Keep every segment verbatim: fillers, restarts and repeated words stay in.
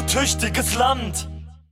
du tüchtiges Land.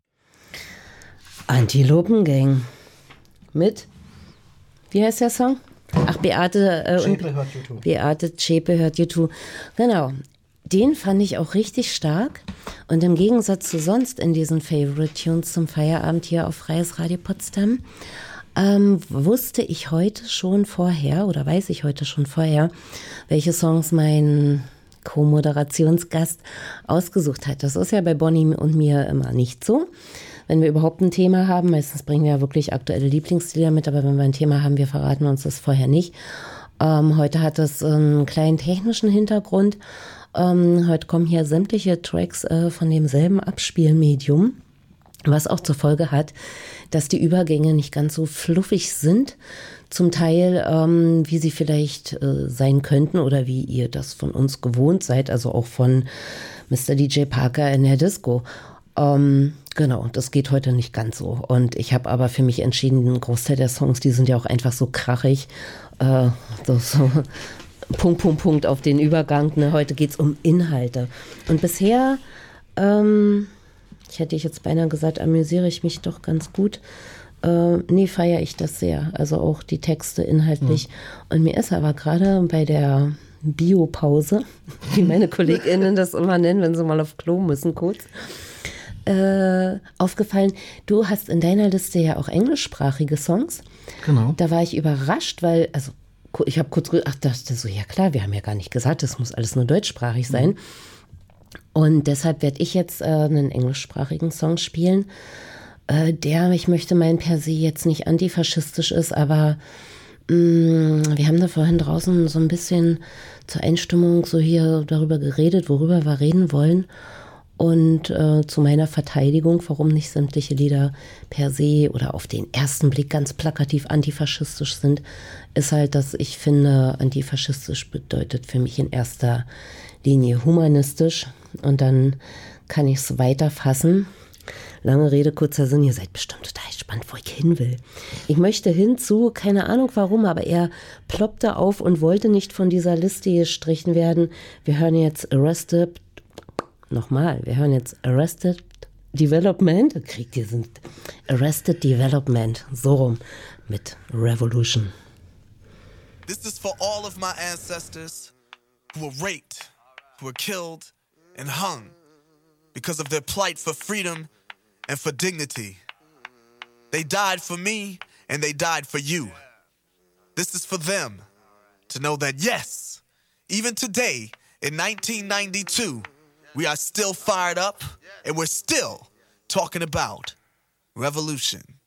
Antilopengang. Mit, wie heißt der Song? Ach, Beate äh, und Zschäpe hört YouTube. Beate Zschäpe hört YouTube. Genau. Den fand ich auch richtig stark. Und im Gegensatz zu sonst in diesen Favorite Tunes zum Feierabend hier auf Freies Radio Potsdam, ähm, wusste ich heute schon vorher oder weiß ich heute schon vorher, welche Songs mein Co-Moderationsgast ausgesucht hat. Das ist ja bei Bonnie und mir immer nicht so. Wenn wir überhaupt ein Thema haben, meistens bringen wir ja wirklich aktuelle Lieblingslieder mit, aber wenn wir ein Thema haben, wir verraten uns das vorher nicht. Ähm, heute hat es einen kleinen technischen Hintergrund. Ähm, heute kommen hier sämtliche Tracks äh, von demselben Abspielmedium, was auch zur Folge hat, dass die Übergänge nicht ganz so fluffig sind, zum Teil, ähm, wie sie vielleicht äh, sein könnten oder wie ihr das von uns gewohnt seid, also auch von Mister D J Parker in der Disco. Ähm, genau, das geht heute nicht ganz so. Und ich habe aber für mich entschieden, ein Großteil der Songs, die sind ja auch einfach so krachig, äh, so, so Punkt, Punkt, Punkt auf den Übergang. Ne? Heute geht es um Inhalte. Und bisher, ähm, ich hätte ich jetzt beinahe gesagt, amüsiere ich mich doch ganz gut. Äh, nee, feiere ich das sehr. Also auch die Texte inhaltlich. Mhm. Und mir ist aber gerade bei der Biopause, wie meine KollegInnen das immer nennen, wenn sie mal auf Klo müssen, kurz, äh, aufgefallen, du hast in deiner Liste ja auch englischsprachige Songs. Genau. Da war ich überrascht, weil, also ich habe kurz gedacht, dachte so, ja klar, wir haben ja gar nicht gesagt, das muss alles nur deutschsprachig sein. Mhm. Und deshalb werde ich jetzt äh, einen englischsprachigen Song spielen, äh, der, ich möchte meinen, per se jetzt nicht antifaschistisch ist, aber mh, wir haben da vorhin draußen so ein bisschen zur Einstimmung so hier darüber geredet, worüber wir reden wollen. Und äh, zu meiner Verteidigung, warum nicht sämtliche Lieder per se oder auf den ersten Blick ganz plakativ antifaschistisch sind, ist halt, dass ich finde, antifaschistisch bedeutet für mich in erster Linie humanistisch. Und dann kann ich es weiter fassen. Lange Rede, kurzer Sinn, ihr seid bestimmt total gespannt, wo ich hin will. Ich möchte hinzu, keine Ahnung warum, aber er ploppte auf und wollte nicht von dieser Liste gestrichen werden. Wir hören jetzt Arrested. Nochmal, wir hören jetzt Arrested Development, kriegt ihr sind Arrested Development, so rum, mit Revolution. This is for all of my ancestors who were raped, who were killed and hung because of their plight for freedom and for dignity. They died for me and they died for you. This is for them to know that yes, even today in nineteen ninety-two, we are still fired up, and we're still talking about revolution.